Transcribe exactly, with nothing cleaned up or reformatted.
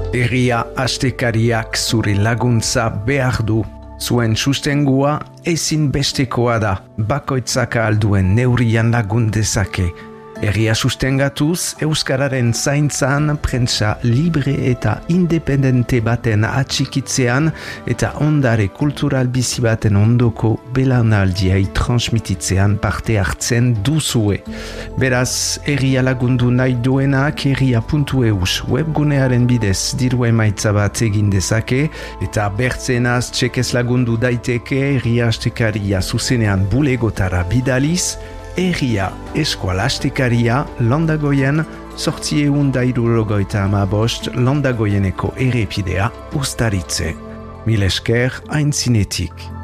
Herria astekariak zure laguntza behar du. Zuen sustengua ezin bestekoa da, bakoitzaka alduen neurrian lagun dezake. Herria sustengatuz, Euskararen zaintzan, prentsa libre eta independente baten atxikitzean eta ondare kultural bizi baten ondoko belaunaldiai transmititzean parte hartzen duzue. Beraz, herria lagundu nahi duenak herria puntu eus webgunearen bidez diru emaitza bat egin dezake eta bertzenaz txekez lagundu daiteke herria astekaria zuzenean bulegotara bidaliz, Herria eskualastekaria Landagoien sortzieun da hirurogeita hamabost Landagoieneko errepidea uztaritze. Mil esker aintzinetik.